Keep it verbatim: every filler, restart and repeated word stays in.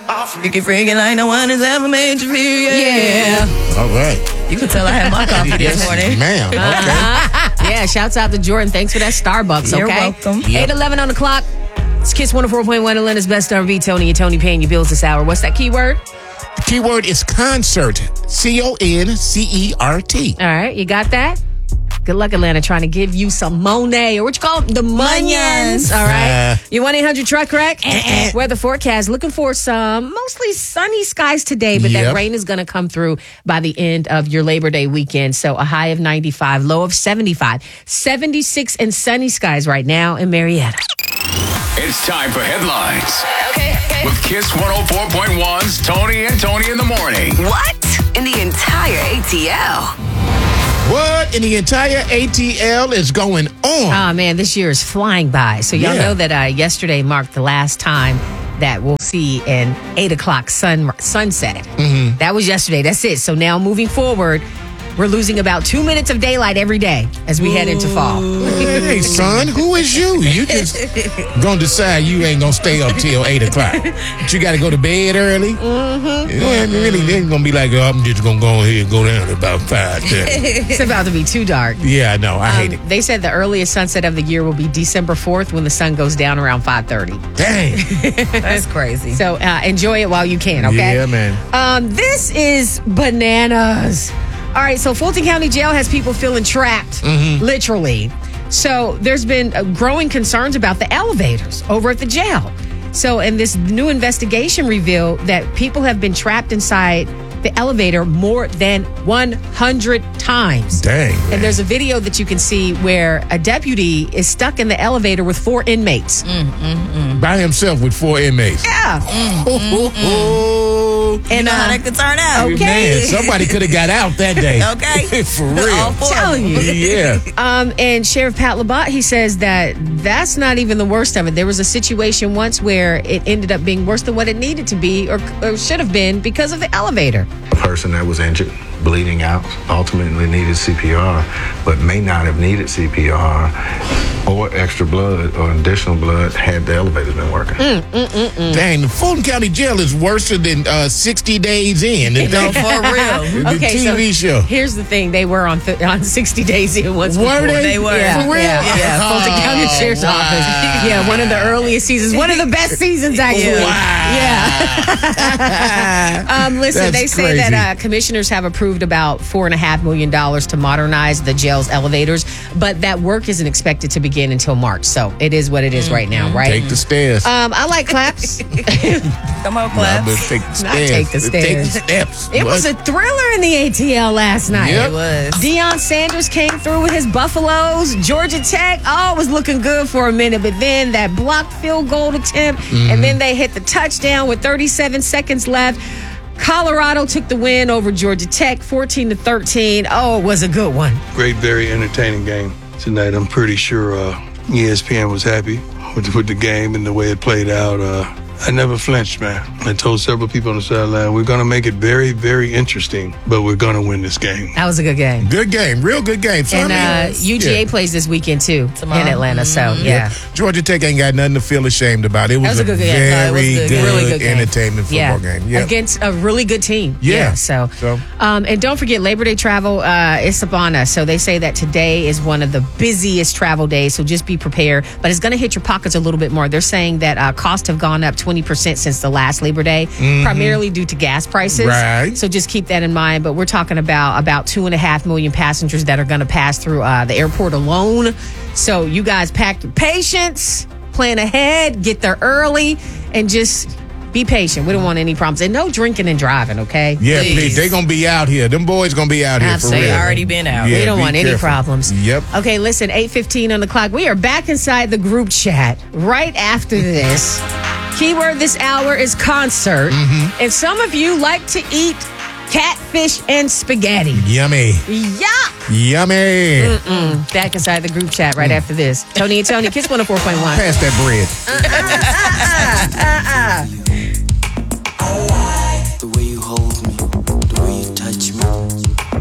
Freaky, freaky like no one has ever made you feel. Yeah. All right. You can tell I had my coffee this morning. Ma'am. Okay. Uh-huh. Yeah, shouts out to Jordan. Thanks for that Starbucks, okay? You're welcome. eight eleven on the clock. It's Kiss one oh four point one, Atlanta's best R and B. Tony and Tony paying your bills this hour. What's that keyword? The keyword is concert. C O N C E R T. All right, you got that? Good luck, Atlanta, trying to give you some money, or what you call them? The munions. All right. Uh, You one eight hundred truck wreck? Weather forecast. Looking for some mostly sunny skies today, but that Yep. rain is going to come through by the end of your Labor Day weekend. So a high of ninety-five, low of seventy-five. seventy-six and sunny skies right now in Marietta. It's time for headlines. Okay, okay. With Kiss one oh four point one's Tony and Tony in the morning. What in the entire A T L? What in the entire A T L is going on? Oh, man, this year is flying by. So y'all Yeah. know that uh, yesterday marked the last time that we'll see an eight o'clock sun sunset. Mm-hmm. That was yesterday. That's it. So now moving forward, we're losing about two minutes of daylight every day as we head into fall. Hey, son, who is you? You just gonna decide you ain't gonna stay up till eight o'clock. But you gotta go to bed early. Mm-hmm. You know, really, they ain't gonna be like, oh, I'm just gonna go ahead and go down at about five thirty. It's about to be too dark. Yeah, I know. I hate Um, it. they said the earliest sunset of the year will be December fourth when the sun goes down around five thirty. Dang. That's crazy. So uh, enjoy it while you can, okay? Yeah, man. Um, this is bananas. All right, so Fulton County Jail has people feeling trapped, literally. So there's been uh, growing concerns about the elevators over at the jail. So, and this new investigation revealed that people have been trapped inside the elevator more than one hundred times. Dang. Man. And there's a video that you can see where a deputy is stuck in the elevator with four inmates. By himself with four inmates. Yeah. Oh, oh, You And know how uh, that could turn out. Okay. Man, somebody could have got out that day. Okay. For All real. four of telling them. you. Yeah. Um, and Sheriff Pat Labat, he says that that's not even the worst of it. There was a situation once where it ended up being worse than what it needed to be or, or should have been because of the elevator. A person that was injured, bleeding out, ultimately needed C P R, but may not have needed C P R or extra blood or additional blood had the elevators been working. Mm. Dang, the Fulton County Jail is worse than uh, sixty Days In. The, No, for real. the Okay, T V so show. here's the thing: they were on th- on sixty Days In once. Were before. they? They were. Yeah, For real? yeah, yeah. Fulton Oh, County Sheriff's wow. Office. Yeah, one of the earliest seasons, one of the best seasons actually. Yeah. um, listen, That's they say crazy. that uh, commissioners have approved about four and a half million dollars to modernize the jail's elevators, but that work isn't expected to begin until March. So it is what it is right now, right? Take the stairs. Um, I like claps. Come on, Nah, claps. but take the Not stairs. take the Take the stairs. steps. It was a thriller in the A T L last night. Yep. It was. Deion Sanders came through with his Buffaloes. Georgia Tech, oh, it was looking good for a minute, but then that blocked field goal attempt, and then they hit the touchdown with thirty-seven seconds left. Colorado took the win over Georgia Tech, fourteen to thirteen. Oh, it was a good one. Great, very entertaining game tonight. I'm pretty sure uh, E S P N was happy with, with the game and the way it played out. Uh, I never flinched, man. I told several people on the sideline, we're going to make it very, very interesting, but we're going to win this game. That was a good game. Good game. Real good game. So, And I uh, mean, U G A yeah. plays this weekend, too, Tomorrow. in Atlanta. So, yeah. Georgia Tech ain't got nothing to feel ashamed about. It was, That was a good game. very No, it was good. good, Really good game. entertainment football Yeah. game. Yeah. Against a really good team. Yeah. So, So- Um, and don't forget, Labor Day travel uh, is upon us. So they say that today is one of the busiest travel days. So just be prepared. But it's going to hit your pockets a little bit more. They're saying that uh, costs have gone up twenty percent since the last Labor Day, primarily due to gas prices. Right. So just keep that in mind. But we're talking about about two and a half million passengers that are going to pass through uh, the airport alone. So you guys pack your patience, plan ahead, get there early, and just be patient. We don't want any problems. And no drinking and driving, okay? Yeah, Please. please. They gonna be out here. Them boys gonna be out here Absolutely. for real. They already been out. Yeah, we don't be want any careful. problems. Yep. Okay, listen, eight fifteen on the clock. We are back inside the group chat right after this. Keyword this hour is concert. Mm-hmm. And some of you like to eat catfish and spaghetti. Yummy. Yuck! Yummy. Mm, back inside the group chat right after this. Tony and Tony, Kiss one oh four point one. Pass that bread. Uh-uh.